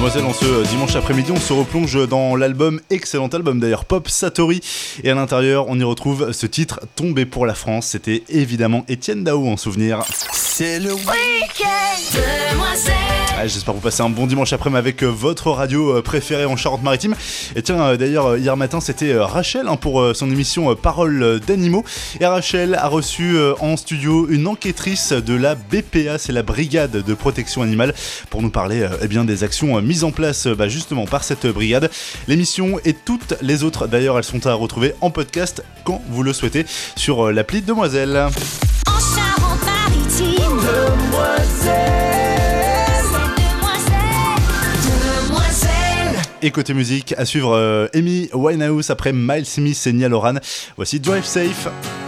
Demoiselle, en ce dimanche après-midi, on se replonge dans l'album, excellent album d'ailleurs, Pop Satori. Et à l'intérieur, on y retrouve ce titre, Tombé pour la France. C'était évidemment Étienne Dao en souvenir. C'est le week-end, demoiselle. J'espère que vous passez un bon dimanche après-midi avec votre radio préférée en Charente-Maritime. Et tiens, d'ailleurs, hier matin, c'était Rachel pour son émission Paroles d'animaux. Et Rachel a reçu en studio une enquêtrice de la BPA, c'est la Brigade de protection animale, pour nous parler des actions mises en place justement par cette brigade. L'émission et toutes les autres, d'ailleurs, elles sont à retrouver en podcast quand vous le souhaitez sur l'appli Demoiselle. En Charente-Maritime, demoiselle. Et côté musique, à suivre Amy Winehouse après Miles Smith et Niall Horan. Voici Drive Safe.